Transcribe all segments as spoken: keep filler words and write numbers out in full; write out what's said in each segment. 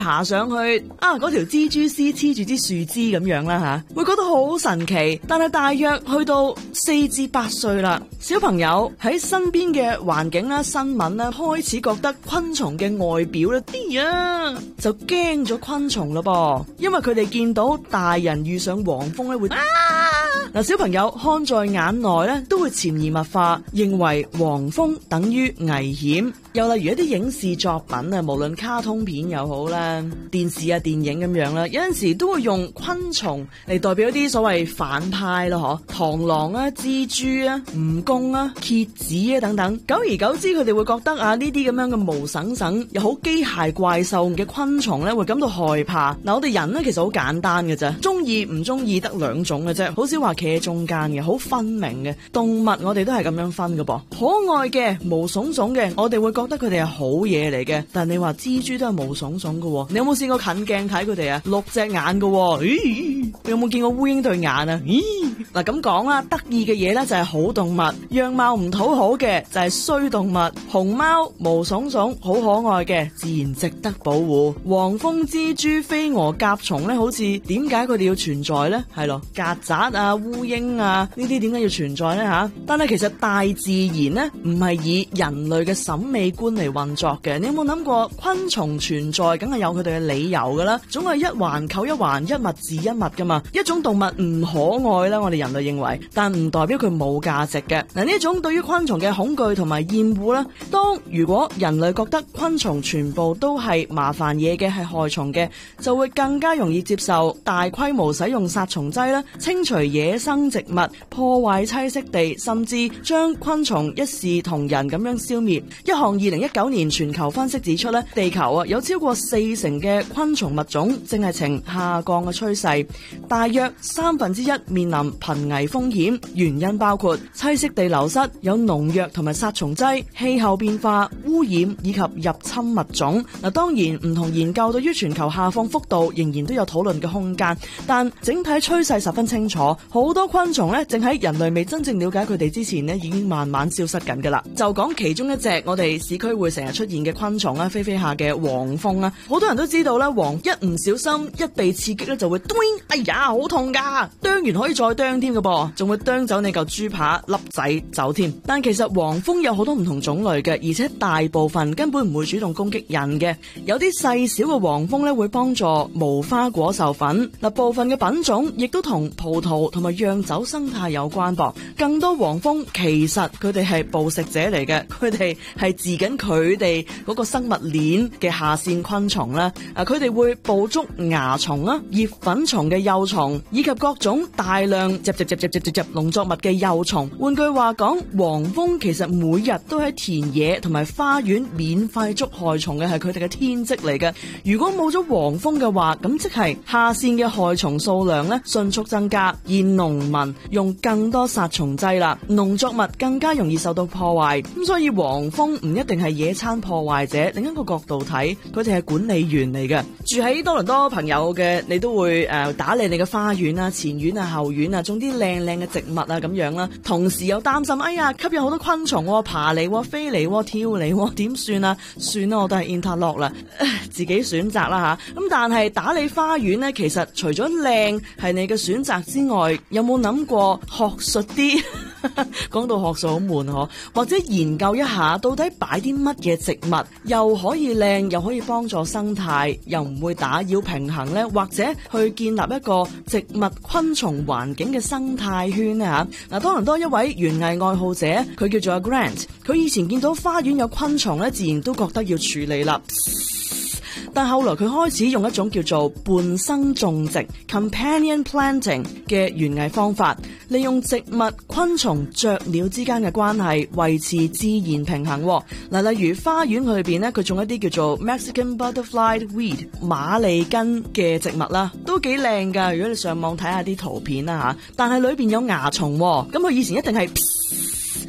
爬上去啊，嗰條蜘蛛絲黐住支樹枝咁樣啦吓，會覺得好神奇。但係大約去到四至八歲啦，小朋友喺身邊嘅環境啦、新聞啦，開始覺得昆蟲嘅外表咧，啲啊就驚咗昆蟲咯噃，因為佢哋見到大人遇上黃蜂咧會啊。嗱，小朋友看在眼內咧，都會潛移默化認為黃蜂等於危險。又例如一啲影視作品啊，無論卡通片又好啦，電視啊、電影咁樣啦，有陣時都會用昆蟲嚟代表一啲所謂反派咯，嗬，螳螂啊、蜘蛛啊、蜈蚣啊、蠍子啊等等。久而久之，佢哋會覺得啊，呢啲咁樣嘅毛省省又好機械怪獸嘅昆蟲咧，會感到害怕。嗱，我哋人咧其實好簡單嘅啫，中意唔中意得兩種嘅啫，好少話企喺中間嘅，好分明嘅。動物我哋都係咁樣分嘅噃，可愛嘅毛聳聳嘅，我哋會覺得佢哋係好嘢嚟嘅。但你話蜘蛛都係毛聳聳嘅，你有冇試過近鏡睇佢哋啊？六隻眼嘅，咦？你有冇見過烏蠅對眼啊？咦？嗱，咁講啦，得意嘅嘢咧就係好動物，樣貌唔討好嘅就係衰動物。熊貓毛聳聳，好可愛嘅，自然值得保護。黃蜂、蜘蛛、飛蛾、甲蟲咧，好似點解佢哋要存在咧？係咯，曱甴啊、烏蠅啊，呢啲點解要存在咧吓？但係其實大自然咧唔係以人類嘅審美觀嚟運作嘅。你有冇諗過昆蟲存在，梗係有佢哋嘅理由噶啦？總係一環扣一環，一物治一物噶嘛。一種動物唔可愛啦，我哋人類認為，但唔代表佢冇價值嘅。嗱，呢一種對於昆蟲嘅恐懼同埋厭惡啦，當如果人類覺得昆蟲全部都係麻煩嘢嘅，係害蟲嘅，就會更加容易接受大規模使用殺蟲劑啦，清除野生植物，破壞棲息地，甚至將昆蟲一視同仁咁樣消滅。一項二零一九年全球分析指出咧，地球啊有超過四成嘅昆蟲物種正係呈下降嘅趨勢，大約三分之一面臨瀕危風險。原因包括棲息地流失、有農藥同埋殺蟲劑、氣候變化、污染以及入侵物種。嗱，當然唔同研究對於全球下放幅度仍然都有討論嘅空間，但整體趨勢十分清楚。好多昆蟲咧，正喺人類未真正了解佢哋之前咧，已經慢慢消失緊噶啦。就講其中一隻我哋市區會成日出現嘅昆蟲啦，飛飛下嘅黃蜂啦，好多人都知道啦，黃一唔小心一被刺激咧就會叮，哎呀好痛噶，啄完可以再啄添嘅噃，仲會啄走你嚿豬扒粒仔走添。但其實黃蜂有好多唔同種類嘅，而且大部分根本唔會主動攻擊人嘅。有啲細小嘅黃蜂咧會幫助無花果授粉，嗱，部分嘅品種亦都同葡萄同埋釀酒生態有關噃。更多黃蜂其實佢哋係捕食者嚟嘅，佢哋係治緊佢哋嗰個生物鏈嘅下線昆蟲啦。啊，佢哋會捕捉蚜蟲啦、葉粉蟲嘅幼蟲，以及各種大量雜雜雜雜雜雜農作物嘅幼蟲。換句話講，黃蜂其實每日都喺田野同埋花園免費捉害蟲嘅，係佢哋嘅天職嚟嘅。如果冇咗黃蜂嘅話，咁即係下線嘅害蟲數量咧迅速增加，而農民用更多殺蟲劑啦，農作物更加容易受到破壞。咁所以黃蜂唔一定係野餐破壞者，另一個角度睇，佢哋係管理員嚟嘅。住喺多倫多朋友嘅，你都會誒打理你嘅花園啊、前院啊、後院啊，種啲靚靚嘅植物啊咁樣啦。同時又擔心，哎呀，吸引好多昆蟲喎，爬嚟、飛嚟、跳嚟，點算啊？算啦，我都係 interlock 啦，自己選擇啦吓。咁但係打理花園呢，其實除咗靚係你嘅選擇之外，有冇諗過學術啲？講到學術好悶嗬，或者研究一下到底擺啲乜嘢植物又可以靚，又可以幫助生態，又唔會打擾平衡呢？或者去建立一個植物昆蟲環境嘅生態圈呢？吓，嗱，多倫多一位園藝愛好者，佢叫做阿 Grant， 佢以前見到花園有昆蟲咧，自然都覺得要處理啦。但後來佢開始用一種叫做伴生種植 companion planting 嘅園藝方法，利用植物、昆蟲、雀鳥之間嘅關係，維持自然平衡。嗱，例如花園佢裏邊咧，佢種一啲叫做 Mexican butterfly weed 馬利根嘅植物啦，都幾靚噶。如果你上網睇下啲圖片啦吓，但係裏邊有蚜蟲，咁佢以前一定係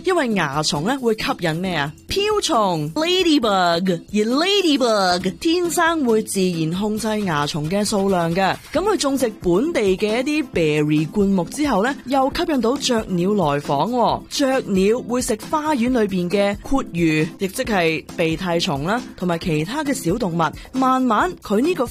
因為蚜蟲咧會吸引咩啊？瓢蟲 Ladybug， 而 Ladybug 天生會自然控制蚜蟲嘅數量嘅。咁佢種植本地嘅一啲 berry 灌木之後咧，又吸引到雀鳥來訪。雀鳥會食花園裏邊嘅闊魚，亦即係鼻涕蟲啦，同埋其他嘅小動物。慢慢佢呢個